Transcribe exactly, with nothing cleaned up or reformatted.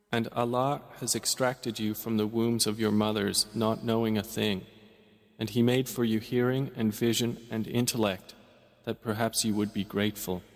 And Allah has extracted you from the wombs of your mothers not knowing a thing, and He made for you hearing and vision and intellect, that perhaps you would be grateful.